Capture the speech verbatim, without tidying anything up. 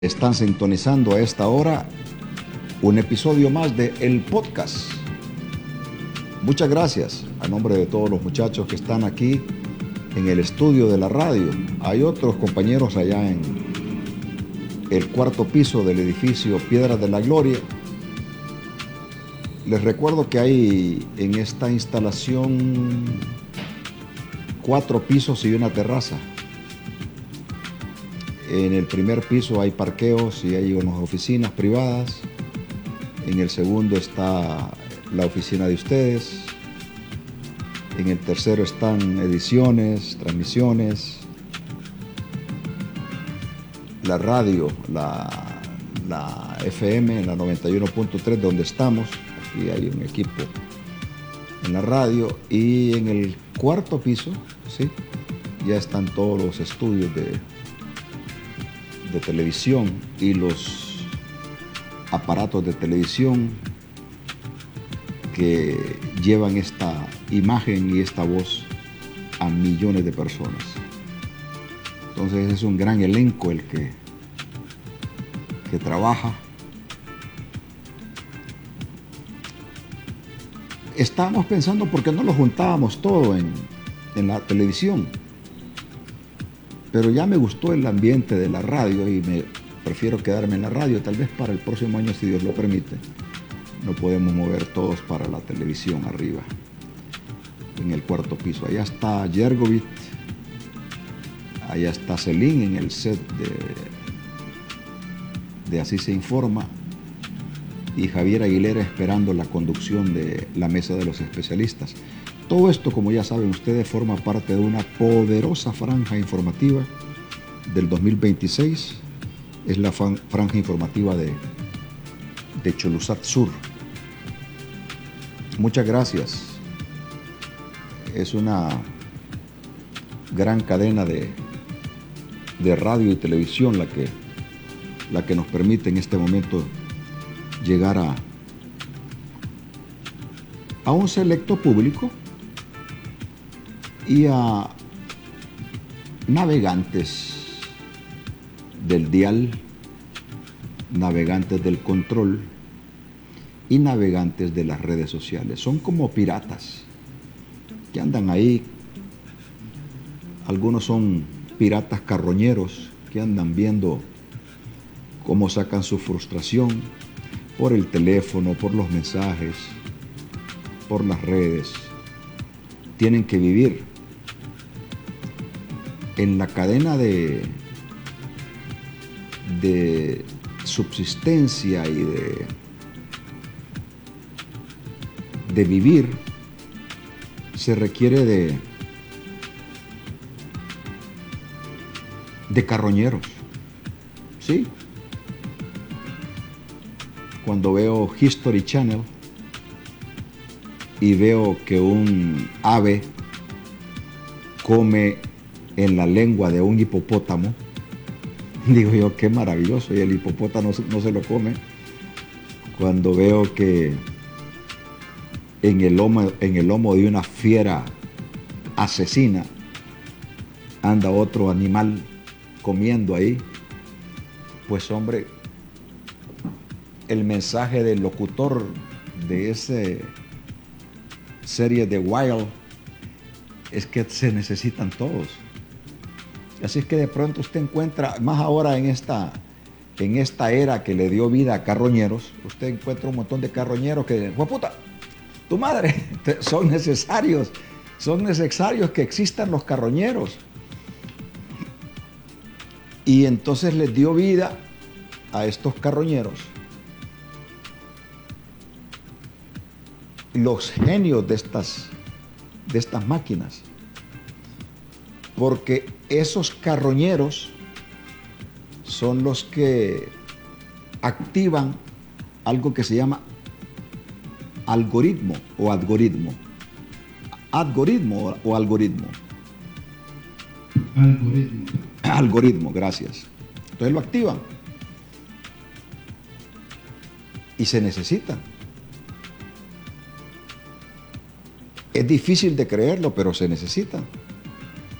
Están sintonizando a esta hora un episodio más de El Podcast. Muchas gracias a nombre de todos los muchachos que están aquí en el estudio de la radio. Hay otros compañeros allá en el cuarto piso del edificio Piedras de la Gloria. Les recuerdo que hay en esta instalación cuatro pisos y una terraza. En el primer piso hay parqueos y hay unas oficinas privadas. En el segundo está la oficina de ustedes. En el tercero están ediciones, transmisiones, la radio, la, la F M, la noventa y uno punto tres, donde estamos. Aquí hay un equipo en la radio. Y en el cuarto piso, ¿sí?, ya están todos los estudios de de televisión y los aparatos de televisión que llevan esta imagen y esta voz a millones de personas. Entonces es un gran elenco el que, que trabaja. Estábamos pensando por qué no lo juntábamos todo en, en la televisión. Pero ya me gustó el ambiente de la radio y me prefiero quedarme en la radio. Tal vez para el próximo año, si Dios lo permite, no podemos mover todos para la televisión arriba, en el cuarto piso. Allá está Yergovit, allá está Celín en el set de, de Así se Informa, y Javier Aguilera esperando la conducción de la mesa de los especialistas. Todo esto, como ya saben ustedes, forma parte de una poderosa franja informativa del dos mil veintiséis. Es la franja informativa de, de Cholusac Sur. Muchas gracias. Es una gran cadena de, de radio y televisión la que, la que nos permite en este momento llegar a, a un selecto público y a navegantes del dial, navegantes del control y navegantes de las redes sociales. Son como piratas que andan ahí. Algunos son piratas carroñeros que andan viendo cómo sacan su frustración por el teléfono, por los mensajes, por las redes. Tienen que vivir en la cadena de, de subsistencia y de, de vivir. Se requiere de, de carroñeros, ¿sí? Cuando veo History Channel y veo que un ave come en la lengua de un hipopótamo, digo yo, qué maravilloso, y el hipopótamo no, no se lo come. Cuando veo que en el lomo, en el lomo de una fiera asesina anda otro animal comiendo ahí, pues hombre, el mensaje del locutor de ese serie de Wild es que se necesitan todos. Así es que de pronto usted encuentra, más ahora en esta, en esta era que le dio vida a carroñeros, usted encuentra un montón de carroñeros que, ¡jueputa! ¡Tu madre! Son necesarios, son necesarios que existan los carroñeros. Y entonces les dio vida a estos carroñeros los genios de estas, de estas máquinas. Porque esos carroñeros son los que activan algo que se llama algoritmo o algoritmo. Algoritmo o algoritmo. Algoritmo. Algoritmo, gracias. Entonces lo activan. Y se necesitan. Es difícil de creerlo, pero se necesitan.